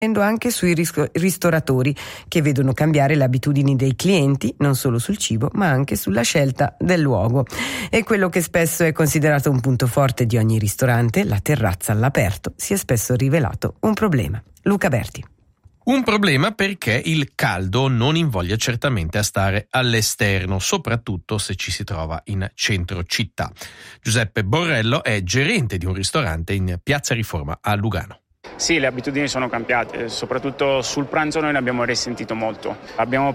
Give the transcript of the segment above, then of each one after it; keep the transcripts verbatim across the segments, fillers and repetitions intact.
anche sui ristoratori, che vedono cambiare le abitudini dei clienti non solo sul cibo ma anche sulla scelta del luogo. E quello che spesso è considerato un punto forte di ogni ristorante, la terrazza all'aperto, si è spesso rivelato un problema. Luca Berti. Un problema perché il caldo non invoglia certamente a stare all'esterno, soprattutto se ci si trova in centro città. Giuseppe Borrello è gerente di un ristorante in Piazza Riforma a Lugano. Sì, le abitudini sono cambiate, soprattutto sul pranzo noi ne abbiamo risentito molto. Abbiamo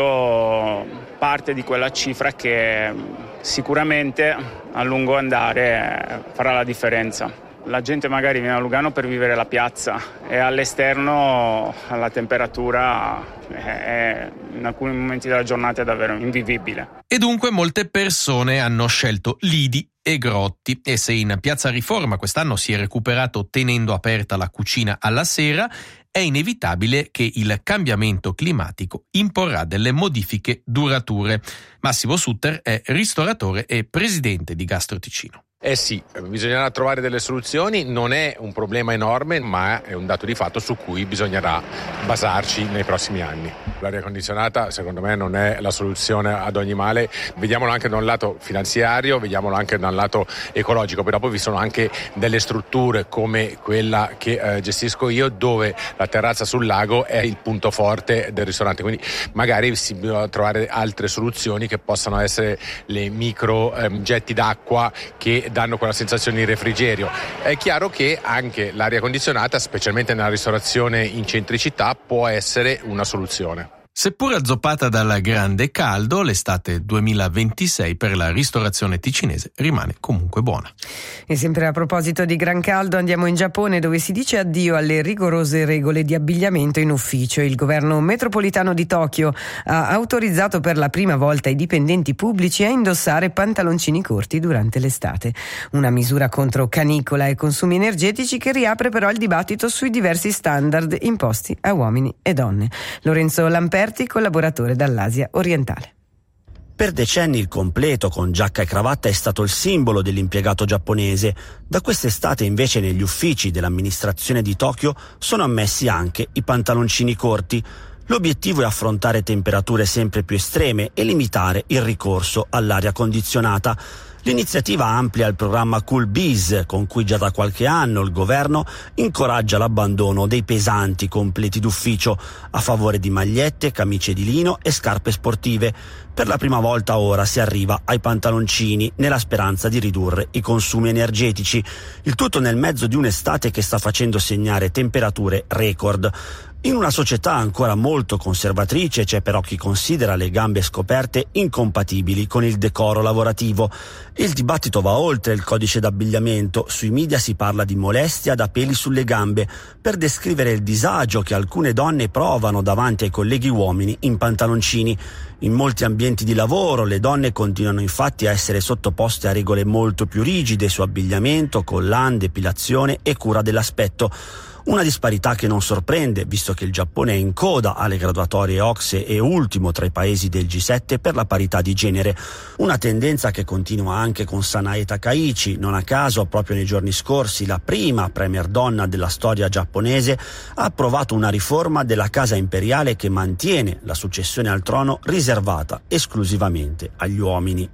perso parte di quella cifra che sicuramente a lungo andare farà la differenza. La gente magari viene a Lugano per vivere la piazza e all'esterno la temperatura è, in alcuni momenti della giornata è davvero invivibile. E dunque molte persone hanno scelto lidi e grotti, e se in Piazza Riforma quest'anno si è recuperato tenendo aperta la cucina alla sera, è inevitabile che il cambiamento climatico imporrà delle modifiche durature. Massimo Sutter è ristoratore e presidente di Gastro Ticino. Eh sì, bisognerà trovare delle soluzioni, non è un problema enorme, ma è un dato di fatto su cui bisognerà basarci nei prossimi anni. L'aria condizionata secondo me non è la soluzione ad ogni male, vediamolo anche da un lato finanziario, vediamolo anche da un lato ecologico, però poi vi sono anche delle strutture come quella che eh, gestisco io, dove la terrazza sul lago è il punto forte del ristorante, quindi magari si bisogna trovare altre soluzioni che possano essere le micro eh, getti d'acqua che danno quella sensazione di refrigerio. È chiaro che anche l'aria condizionata, specialmente nella ristorazione in centri città, può essere una soluzione. Seppur azzoppata dal grande caldo, l'estate duemilaventisei per la ristorazione ticinese rimane comunque buona. E sempre a proposito di gran caldo andiamo in Giappone, dove si dice addio alle rigorose regole di abbigliamento in ufficio. Il governo metropolitano di Tokyo ha autorizzato per la prima volta i dipendenti pubblici a indossare pantaloncini corti durante l'estate. Una misura contro canicola e consumi energetici che riapre però il dibattito sui diversi standard imposti a uomini e donne. Lorenzo Lamperti, collaboratore dall'Asia orientale. Per decenni il completo con giacca e cravatta è stato il simbolo dell'impiegato giapponese. Da quest'estate invece negli uffici dell'amministrazione di Tokyo sono ammessi anche i pantaloncini corti. L'obiettivo è affrontare temperature sempre più estreme e limitare il ricorso all'aria condizionata. L'iniziativa amplia il programma Cool Biz, con cui già da qualche anno il governo incoraggia l'abbandono dei pesanti completi d'ufficio a favore di magliette, camicie di lino e scarpe sportive. Per la prima volta ora si arriva ai pantaloncini, nella speranza di ridurre i consumi energetici. Il tutto nel mezzo di un'estate che sta facendo segnare temperature record. In una società ancora molto conservatrice c'è però chi considera le gambe scoperte incompatibili con il decoro lavorativo. Il dibattito va oltre il codice d'abbigliamento. Sui media si parla di molestia da peli sulle gambe per descrivere il disagio che alcune donne provano davanti ai colleghi uomini in pantaloncini. In molti ambienti di lavoro le donne continuano infatti a essere sottoposte a regole molto più rigide su abbigliamento, collan, depilazione e cura dell'aspetto. Una disparità che non sorprende, visto che il Giappone è in coda alle graduatorie O C S E e ultimo tra i paesi del G sette per la parità di genere. Una tendenza che continua anche con Sanae Takaichi. Non a caso, proprio nei giorni scorsi, la prima premier donna della storia giapponese ha approvato una riforma della casa imperiale che mantiene la successione al trono riservata esclusivamente agli uomini.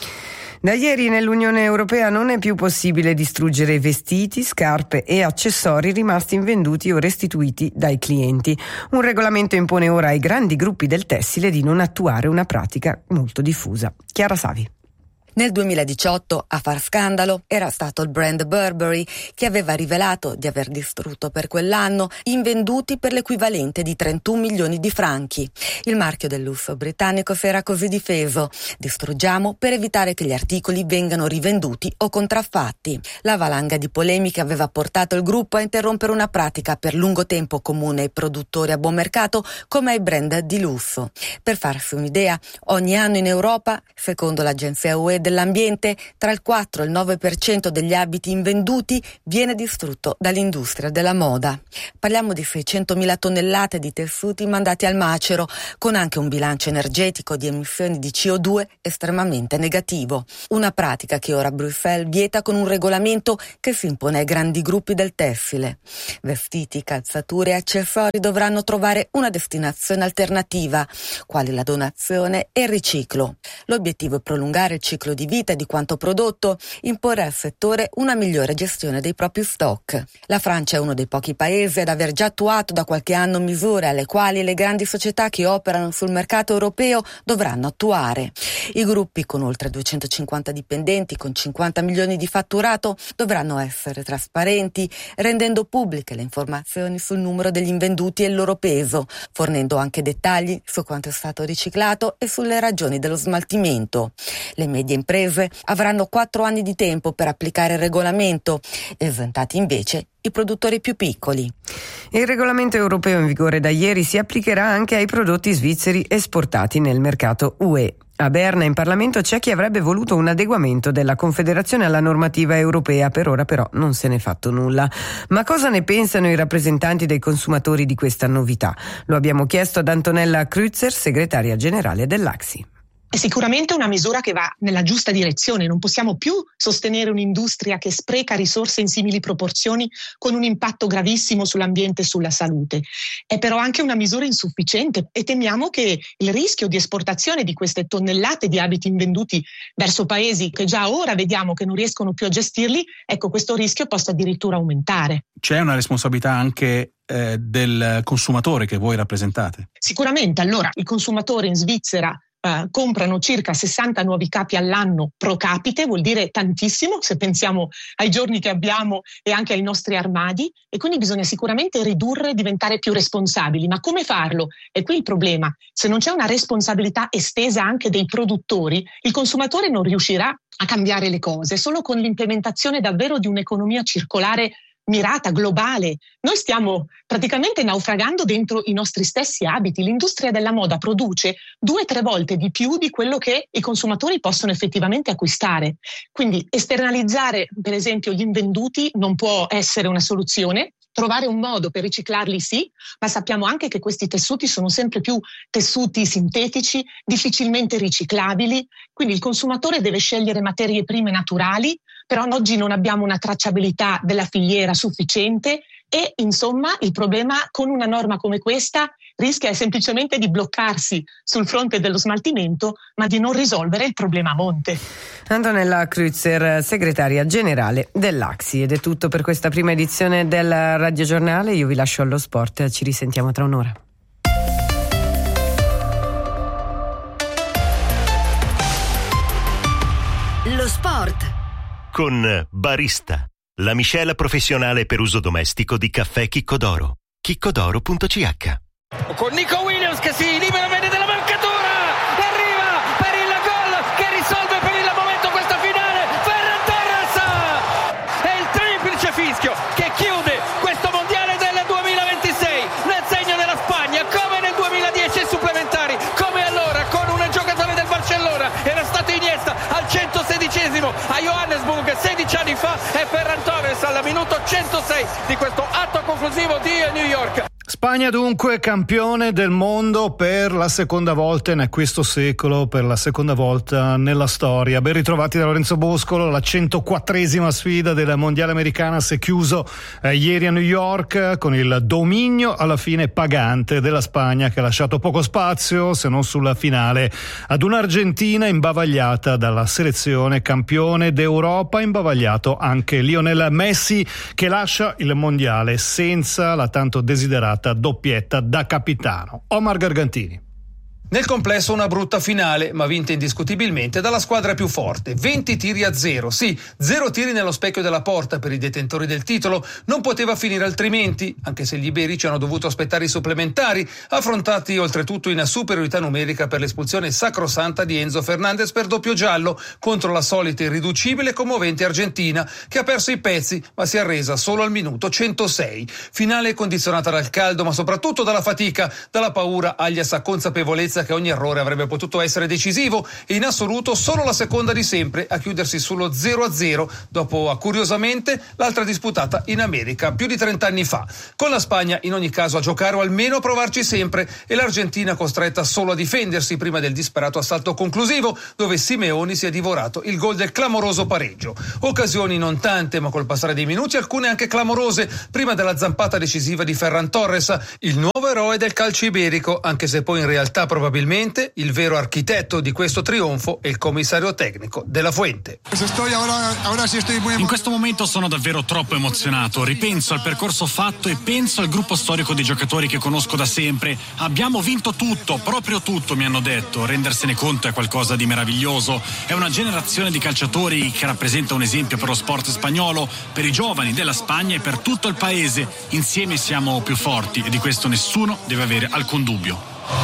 Da ieri nell'Unione Europea non è più possibile distruggere vestiti, scarpe e accessori rimasti invenduti o restituiti dai clienti. Un regolamento impone ora ai grandi gruppi del tessile di non attuare una pratica molto diffusa. Chiara Savi. Nel duemiladiciotto a far scandalo era stato il brand Burberry, che aveva rivelato di aver distrutto per quell'anno invenduti per l'equivalente di trentuno milioni di franchi. Il marchio del lusso britannico si era così difeso: distruggiamo per evitare che gli articoli vengano rivenduti o contraffatti. La valanga di polemiche aveva portato il gruppo a interrompere una pratica per lungo tempo comune ai produttori a buon mercato come ai brand di lusso. Per farsi un'idea, ogni anno in Europa, secondo l'agenzia U E dell'ambiente, tra il quattro e il nove per cento degli abiti invenduti viene distrutto dall'industria della moda. Parliamo di seicentomila tonnellate di tessuti mandati al macero, con anche un bilancio energetico di emissioni di C O due estremamente negativo. Una pratica che ora Bruxelles vieta con un regolamento che si impone ai grandi gruppi del tessile. Vestiti, calzature e accessori dovranno trovare una destinazione alternativa, quali la donazione e il riciclo. L'obiettivo è prolungare il ciclo di vita di quanto prodotto, imporre al settore una migliore gestione dei propri stock. La Francia è uno dei pochi paesi ad aver già attuato da qualche anno misure alle quali le grandi società che operano sul mercato europeo dovranno attuare. I gruppi con oltre duecentocinquanta dipendenti con cinquanta milioni di fatturato dovranno essere trasparenti, rendendo pubbliche le informazioni sul numero degli invenduti e il loro peso, fornendo anche dettagli su quanto è stato riciclato e sulle ragioni dello smaltimento. Le medie imprese avranno quattro anni di tempo per applicare il regolamento, esentati invece i produttori più piccoli. Il regolamento europeo in vigore da ieri si applicherà anche ai prodotti svizzeri esportati nel mercato U E. A Berna in Parlamento c'è chi avrebbe voluto un adeguamento della Confederazione alla normativa europea, per ora però non se n'è fatto nulla. Ma cosa ne pensano i rappresentanti dei consumatori di questa novità? Lo abbiamo chiesto ad Antonella Kreuzer, segretaria generale dell'A C S I. È sicuramente una misura che va nella giusta direzione. Non possiamo più sostenere un'industria che spreca risorse in simili proporzioni con un impatto gravissimo sull'ambiente e sulla salute. È però anche una misura insufficiente e temiamo che il rischio di esportazione di queste tonnellate di abiti invenduti verso paesi che già ora vediamo che non riescono più a gestirli, ecco, questo rischio possa addirittura aumentare. C'è una responsabilità anche eh, del consumatore che voi rappresentate? Sicuramente. Allora, i consumatori in Svizzera Uh, comprano circa sessanta nuovi capi all'anno pro capite, vuol dire tantissimo se pensiamo ai giorni che abbiamo e anche ai nostri armadi, e quindi bisogna sicuramente ridurre e diventare più responsabili. Ma come farlo? E qui il problema: se non c'è una responsabilità estesa anche dei produttori, il consumatore non riuscirà a cambiare le cose. Solo con l'implementazione davvero di un'economia circolare mirata, globale. Noi stiamo praticamente naufragando dentro i nostri stessi abiti. L'industria della moda produce due o tre volte di più di quello che i consumatori possono effettivamente acquistare. Quindi esternalizzare, per esempio, gli invenduti non può essere una soluzione. Trovare un modo per riciclarli sì, ma sappiamo anche che questi tessuti sono sempre più tessuti sintetici, difficilmente riciclabili, quindi il consumatore deve scegliere materie prime naturali, però oggi non abbiamo una tracciabilità della filiera sufficiente e insomma il problema con una norma come questa rischia semplicemente di bloccarsi sul fronte dello smaltimento, ma di non risolvere il problema a monte. Antonella Kreuzer, segretaria generale dell'A C S I. Ed è tutto per questa prima edizione del Radio Giornale. Io vi lascio allo sport, ci risentiamo tra un'ora. Lo sport con Barista, la miscela professionale per uso domestico di caffè Chiccodoro. chiccodoro punto c h. Con Nico Williams che si libera bene della marcatura e arriva per il gol che risolve per il momento questa finale. Ferran Torres è il triplice fischio che chiude questo mondiale del duemilaventisei nel segno della Spagna, come nel duemiladieci supplementari, come allora con un giocatore del Barcellona era stato Iniesta al centosedicesimo a Johannesburg sedici anni fa, e Ferran Torres al minuto centosei di questo atto conclusivo di New York. Spagna dunque campione del mondo per la seconda volta in questo secolo, per la seconda volta nella storia. Ben ritrovati da Lorenzo Boscolo. La centoquattresima sfida della Mondiale Americana si è chiuso eh, ieri a New York con il dominio alla fine pagante della Spagna, che ha lasciato poco spazio, se non sulla finale, ad un'Argentina imbavagliata dalla selezione campione d'Europa, imbavagliato anche Lionel Messi, che lascia il Mondiale senza la tanto desiderata doppietta da capitano. Omar Gargantini. Nel complesso una brutta finale, ma vinta indiscutibilmente dalla squadra più forte. venti tiri a zero, sì, zero tiri nello specchio della porta per i detentori del titolo. Non poteva finire altrimenti, anche se gli iberici hanno dovuto aspettare i supplementari, affrontati oltretutto in superiorità numerica per l'espulsione sacrosanta di Enzo Fernandez per doppio giallo contro la solita irriducibile e commovente Argentina, che ha perso i pezzi ma si è arresa solo al minuto centosei. Finale condizionata dal caldo, ma soprattutto dalla fatica, dalla paura alias a consapevolezza convinta che ogni errore avrebbe potuto essere decisivo e in assoluto solo la seconda di sempre a chiudersi sullo zero a zero dopo, curiosamente, l'altra disputata in America più di trent'anni fa. Con la Spagna in ogni caso a giocare o almeno a provarci sempre e l'Argentina costretta solo a difendersi prima del disperato assalto conclusivo dove Simeoni si è divorato il gol del clamoroso pareggio. Occasioni non tante, ma col passare dei minuti alcune anche clamorose prima della zampata decisiva di Ferran Torres, il nuovo eroe del calcio iberico, anche se poi in realtà probabilmente il vero architetto di questo trionfo è il commissario tecnico De La Fuente. In questo momento sono davvero troppo emozionato, ripenso al percorso fatto e penso al gruppo storico di giocatori che conosco da sempre. Abbiamo vinto tutto, proprio tutto, mi hanno detto. Rendersene conto è qualcosa di meraviglioso. È una generazione di calciatori che rappresenta un esempio per lo sport spagnolo, per i giovani della Spagna e per tutto il paese. Insieme siamo più forti e di questo nessuno deve avere alcun dubbio.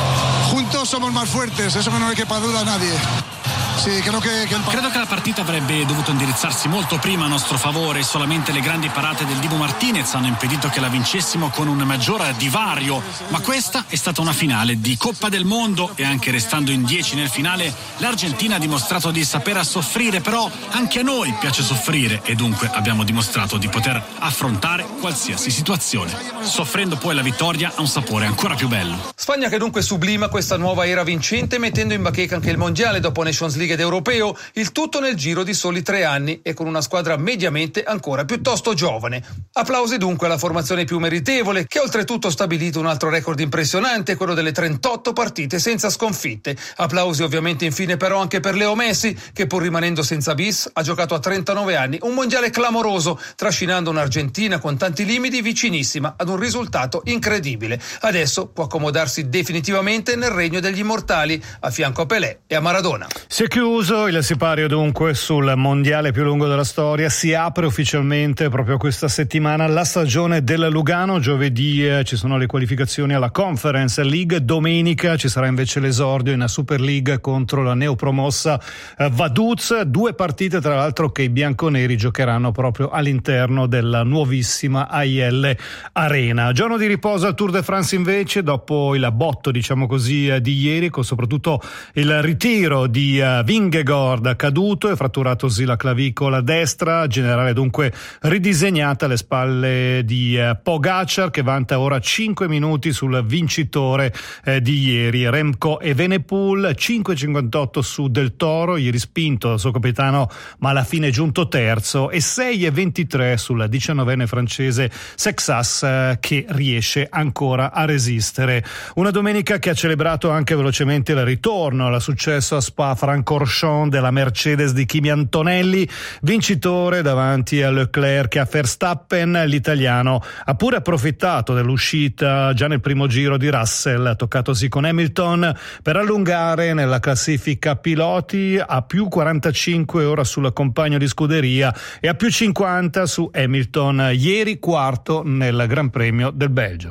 Juntos somos más fuertes, eso no le quepa duda a nadie. Sì, credo che, che il... credo che la partita avrebbe dovuto indirizzarsi molto prima a nostro favore. Solamente le grandi parate del Dibu Martinez hanno impedito che la vincessimo con un maggior divario, ma questa è stata una finale di Coppa del Mondo e anche restando in dieci nel finale l'Argentina ha dimostrato di saper soffrire, però anche a noi piace soffrire e dunque abbiamo dimostrato di poter affrontare qualsiasi situazione. Soffrendo poi la vittoria ha un sapore ancora più bello. Spagna che dunque sublima questa nuova era vincente mettendo in bacheca anche il mondiale dopo Nations League ed europeo, il tutto nel giro di soli tre anni e con una squadra mediamente ancora piuttosto giovane. Applausi dunque alla formazione più meritevole che oltretutto ha stabilito un altro record impressionante, quello delle trentotto partite senza sconfitte. Applausi ovviamente infine però anche per Leo Messi che pur rimanendo senza bis ha giocato a trentanove anni un mondiale clamoroso trascinando un'Argentina con tanti limiti vicinissima ad un risultato incredibile. Adesso può accomodarsi definitivamente nel regno degli immortali a fianco a Pelé e a Maradona. Si è chiuso il sipario dunque sul mondiale più lungo della storia, si apre ufficialmente proprio questa settimana la stagione del Lugano, giovedì eh, ci sono le qualificazioni alla Conference League, domenica ci sarà invece l'esordio in Super League contro la neopromossa eh, Vaduz, due partite tra l'altro che i bianconeri giocheranno proprio all'interno della nuovissima A I L Arena. Giorno di riposo al Tour de France invece dopo il botto diciamo così eh, di ieri con soprattutto il ritiro di eh, Vingegaard caduto e fratturatosi la clavicola destra, generale dunque ridisegnata alle spalle di eh, Pogacar che vanta ora cinque minuti sul vincitore eh, di ieri Remco Evenepoel, cinque virgola cinquantotto su Del Toro, ieri spinto dal suo capitano ma alla fine giunto terzo, e sei virgola ventitré sul diciannovenne francese Sexas eh, che riesce ancora a resistere. Una domenica che ha celebrato anche velocemente il ritorno al successo a Spa-Francorchamps della Mercedes di Kimi Antonelli, vincitore davanti a Leclerc e a Verstappen. L'italiano ha pure approfittato dell'uscita già nel primo giro di Russell, toccatosi con Hamilton, per allungare nella classifica piloti a più quarantacinque ora sul compagno di scuderia e a più cinquanta su Hamilton, ieri quarto nel Gran Premio del Belgio.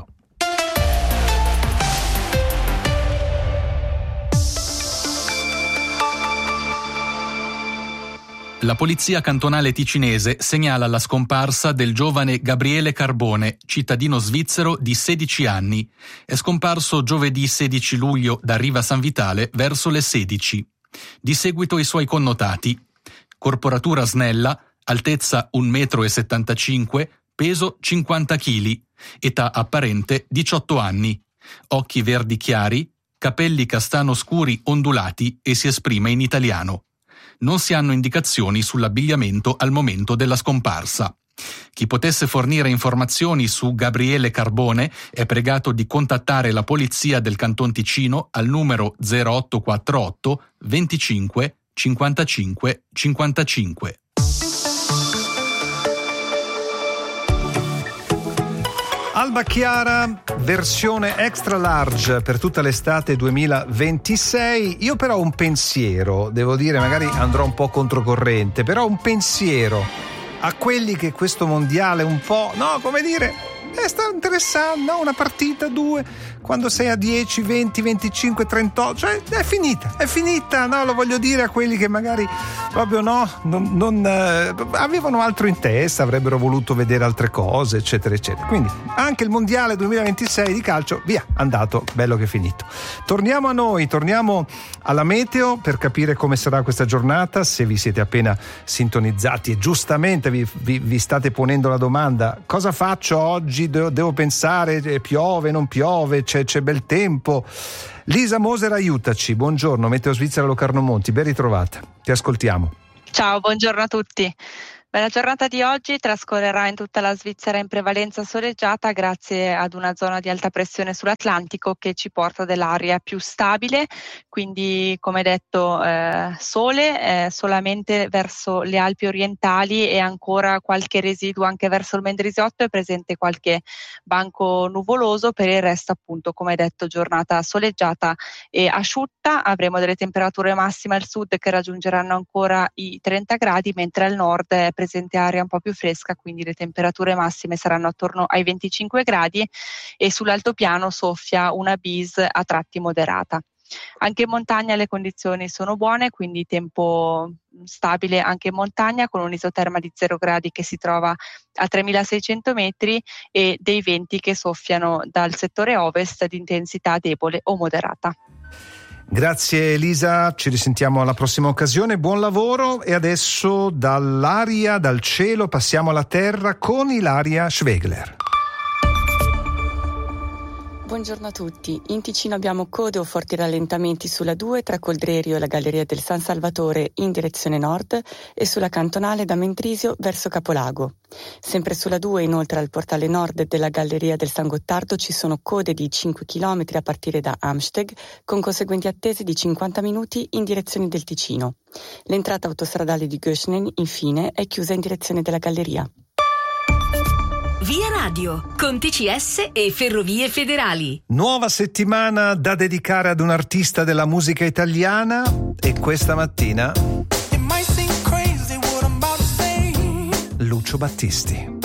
La polizia cantonale ticinese segnala la scomparsa del giovane Gabriele Carbone, cittadino svizzero di sedici anni. È scomparso giovedì sedici luglio da Riva San Vitale verso le sedici. Di seguito i suoi connotati: corporatura snella, altezza un metro e settantacinque, peso cinquanta chili, età apparente diciotto anni, occhi verdi chiari, capelli castano scuri ondulati e si esprime in italiano. Non si hanno indicazioni sull'abbigliamento al momento della scomparsa. Chi potesse fornire informazioni su Gabriele Carbone è pregato di contattare la polizia del Canton Ticino al numero zero otto quattro otto venticinque cinquantacinque cinquantacinque. Alba Chiara, versione extra large per tutta l'estate duemilaventisei. Io però ho un pensiero, devo dire, magari andrò un po' controcorrente, però un pensiero a quelli che questo mondiale un po', no, come dire, eh, sta interessando, no? Una partita, due, quando sei a dieci, venti, venticinque, trentotto, cioè è finita, è finita, no? Lo voglio dire a quelli che magari proprio no, non, non eh, avevano altro in testa, avrebbero voluto vedere altre cose, eccetera, eccetera. Quindi anche il mondiale duemilaventisei di calcio, via, andato, bello che finito. Torniamo a noi, torniamo alla meteo per capire come sarà questa giornata. Se vi siete appena sintonizzati e giustamente vi, vi, vi state ponendo la domanda: cosa faccio oggi? Devo, devo pensare, piove, non piove, c'è, c'è bel tempo. Lisa Moser, aiutaci. Buongiorno, Meteo Svizzera Locarno Monti, ben ritrovata. Ti ascoltiamo. Ciao, buongiorno a tutti. Beh, la giornata di oggi trascorrerà in tutta la Svizzera in prevalenza soleggiata grazie ad una zona di alta pressione sull'Atlantico che ci porta dell'aria più stabile, quindi come detto eh, sole eh, solamente verso le Alpi orientali e ancora qualche residuo anche verso il Mendrisiotto, è presente qualche banco nuvoloso. Per il resto appunto come detto giornata soleggiata e asciutta, avremo delle temperature massime al sud che raggiungeranno ancora i trenta gradi, mentre al nord è presente aria un po' più fresca, quindi le temperature massime saranno attorno ai venticinque gradi e sull'altopiano soffia una bise a tratti moderata. Anche in montagna le condizioni sono buone, quindi tempo stabile anche in montagna con un'isoterma di zero gradi che si trova a tremilaseicento metri e dei venti che soffiano dal settore ovest di intensità debole o moderata. Grazie Elisa, ci risentiamo alla prossima occasione, buon lavoro. E adesso dall'aria, dal cielo passiamo alla terra con Ilaria Schwegler. Buongiorno a tutti. In Ticino abbiamo code o forti rallentamenti sulla due tra Coldrerio e la Galleria del San Salvatore in direzione nord e sulla cantonale da Mendrisio verso Capolago. Sempre sulla due, inoltre al portale nord della Galleria del San Gottardo, ci sono code di cinque chilometri a partire da Amsteg con conseguenti attese di cinquanta minuti in direzione del Ticino. L'entrata autostradale di Göschnen, infine, è chiusa in direzione della Galleria. Via Radio, con T C S e Ferrovie Federali. Nuova settimana da dedicare ad un artista della musica italiana e questa mattina Lucio Battisti.